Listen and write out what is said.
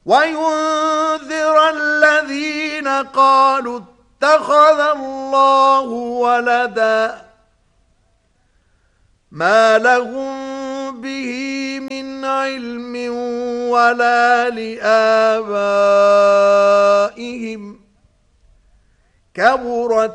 وينذر الذين قالوا اتخذ الله ولدا ما لهم به من علم ولا لآبائهم كبرت